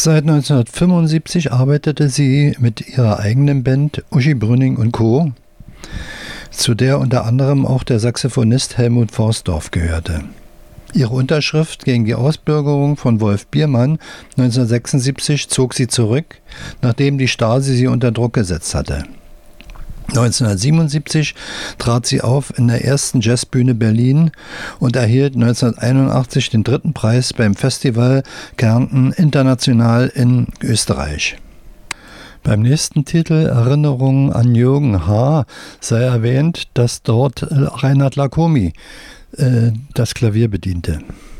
Seit 1975 arbeitete sie mit ihrer eigenen Band Uschi Brünning und Co., zu der unter anderem auch der Saxophonist Helmut Forstdorf gehörte. Ihre Unterschrift gegen die Ausbürgerung von Wolf Biermann 1976 zog sie zurück, nachdem die Stasi sie unter Druck gesetzt hatte. 1977 trat sie auf in der ersten Jazzbühne Berlin und erhielt 1981 den 3. Preis beim Festival Kärnten International in Österreich. Beim nächsten Titel Erinnerungen an Jürgen H. sei erwähnt, dass dort Reinhard Lacomi das Klavier bediente.